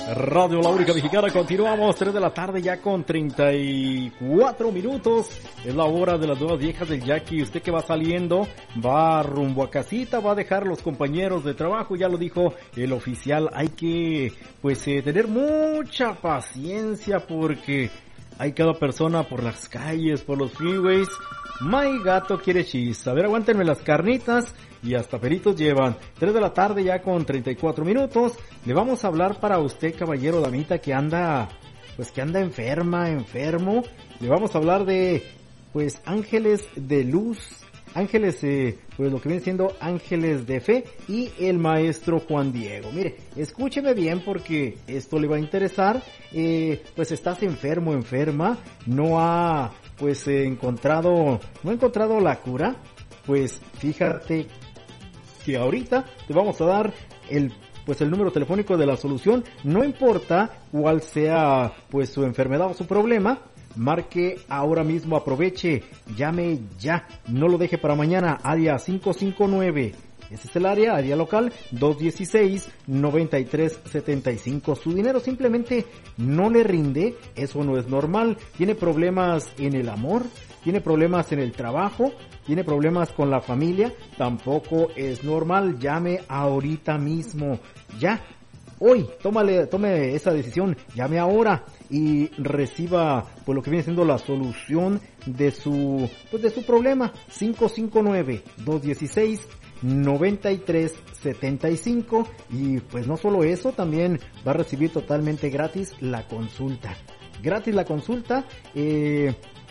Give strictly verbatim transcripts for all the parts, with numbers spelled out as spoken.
Radio La Única Mexicana, continuamos, tres de la tarde ya con treinta y cuatro minutos, es la hora de las nuevas viejas del Jackie. Usted que va saliendo, va rumbo a casita, va a dejar los compañeros de trabajo, ya lo dijo el oficial, hay que pues eh, tener mucha paciencia porque hay cada persona por las calles, por los freeways. My gato quiere cheese. A ver, aguántenme las carnitas y hasta peritos llevan. tres de la tarde ya con treinta y cuatro minutos. Le vamos a hablar para usted, caballero, damita, que anda, pues que anda enferma, enfermo. Le vamos a hablar de, pues, ángeles de luz. Ángeles, eh, pues lo que viene siendo ángeles de fe y el maestro Juan Diego. Mire, escúcheme bien porque esto le va a interesar. Eh, pues estás enfermo, enferma, no ha, pues, eh, encontrado, no ha encontrado la cura. Pues fíjate que ahorita te vamos a dar el, pues el número telefónico de la solución. No importa cuál sea, pues, su enfermedad o su problema. Marque ahora mismo, aproveche, llame ya, no lo deje para mañana, área cinco cinco nueve, ese es el área, área local, dos dieciséis, noventa y tres setenta y cinco. Su dinero simplemente no le rinde, eso no es normal. Tiene problemas en el amor, tiene problemas en el trabajo, tiene problemas con la familia, tampoco es normal. Llame ahorita mismo, ya. Hoy, tómale, tome esa decisión, llame ahora y reciba pues lo que viene siendo la solución de su, pues de su problema. cinco cinco nueve, dos dieciséis, noventa y tres setenta y cinco. Y pues no solo eso, también va a recibir totalmente gratis la consulta. Gratis la consulta, eh,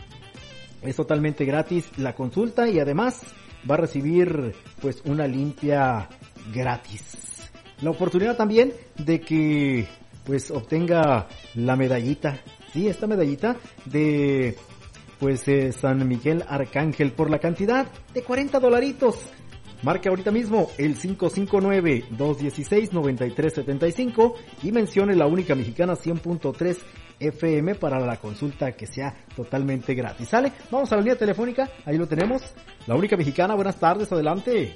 es totalmente gratis la consulta y además va a recibir pues una limpia gratis. La oportunidad también de que pues obtenga la medallita, sí, esta medallita de pues eh, San Miguel Arcángel por la cantidad de cuarenta dolaritos. Marque ahorita mismo el cinco cinco nueve, dos dieciséis, noventa y tres setenta y cinco y mencione La Única Mexicana cien punto tres F M para la consulta que sea totalmente gratis. ¿Sale? Vamos a la línea telefónica, ahí lo tenemos. La Única Mexicana, buenas tardes, adelante.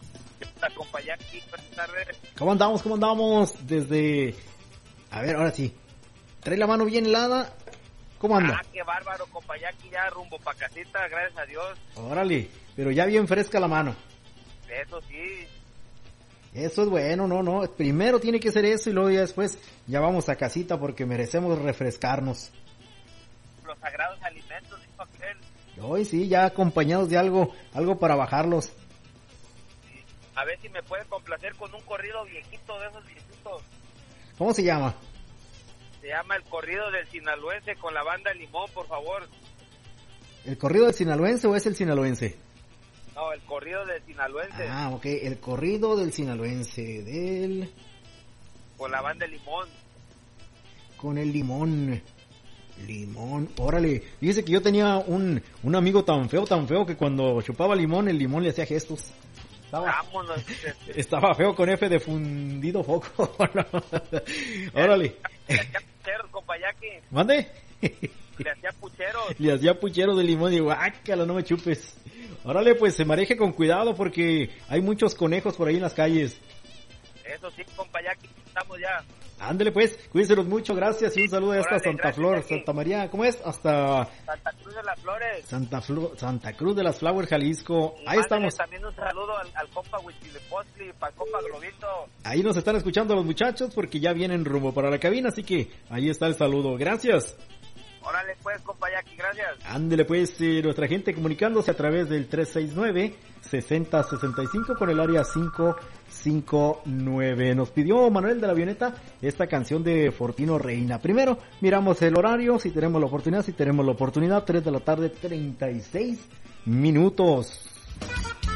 ¿Cómo andamos? ¿Cómo andamos? Desde... A ver, ahora sí. Trae la mano bien helada. ¿Cómo anda? Ah, qué bárbaro, Compayaki, ya rumbo pa' casita, gracias a Dios. Órale, pero ya bien fresca la mano. Eso sí. Eso es bueno, no, no. Primero tiene que ser eso y luego ya después ya vamos a casita porque merecemos refrescarnos. Los sagrados alimentos, dijo aquel. Hoy sí, ya acompañados de algo, algo para bajarlos. A ver si me puede complacer con un corrido viejito de esos viejitos. ¿Cómo se llama? Se llama El Corrido del Sinaloense con la banda Limón, por favor. ¿El corrido del sinaloense o es el sinaloense? No, El Corrido del Sinaloense. Ah, ok, El Corrido del Sinaloense, del... Con la banda Limón. Con el limón. Limón, órale. Fíjese que yo tenía un, un amigo tan feo, tan feo que cuando chupaba limón, el limón le hacía gestos. Estaba, Vámonos. estaba feo con F de fundido foco. Órale. Le hacía pucheros, Compayaki. ¿Mande? Le hacía pucheros. Le hacía pucheros de limón y guácala, no me chupes. Órale, pues se maneje con cuidado porque hay muchos conejos por ahí en las calles. Eso sí, Compayaki, estamos ya. Ándele pues, cuídenselos mucho, gracias y un saludo hasta Órale, Santa gracias, Flor, Jackie. Santa María, ¿cómo es? Hasta Santa Cruz de las Flores. Santa Flo- Santa Cruz de las Flowers, Jalisco. Y Ahí mándale estamos. también un saludo al, al compa Huitzilopochtli, para el compa Globito. Ahí nos están escuchando los muchachos porque ya vienen rumbo para la cabina, así que ahí está el saludo. Gracias. Órale pues, Compayaki, gracias. Ándele pues, eh, nuestra gente comunicándose a través del tres seis nueve, sesenta sesenta y cinco con el área cinco cinco nueve. Nos pidió Manuel de la Avioneta esta canción de Fortino Reina. Primero, miramos el horario, si tenemos la oportunidad, si tenemos la oportunidad, tres de la tarde, treinta y seis minutos.